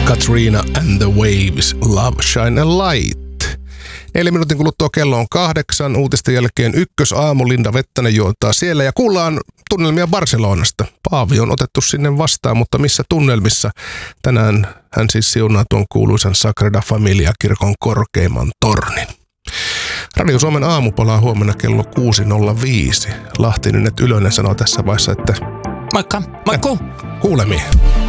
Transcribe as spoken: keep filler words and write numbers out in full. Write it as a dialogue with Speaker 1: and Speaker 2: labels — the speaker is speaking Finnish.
Speaker 1: Katrina and the Waves, Love, Shine a Light. Neljä minuutin kuluttua kello on kahdeksan. Uutisten jälkeen ykkösaamu. Linda Vettänen juontaa siellä ja kuullaan tunnelmia Barcelonasta. Paavi on otettu sinne vastaan, mutta missä tunnelmissa? Tänään hän siis siunaa tuon kuuluisan Sagrada Familia-kirkon korkeimman tornin. Radio Suomen aamu palaa huomenna kello kuusi nolla viisi. Lahtinen Ylönen sanoo tässä vaiheessa, että
Speaker 2: moikka, moikku!
Speaker 1: Kuulemiin.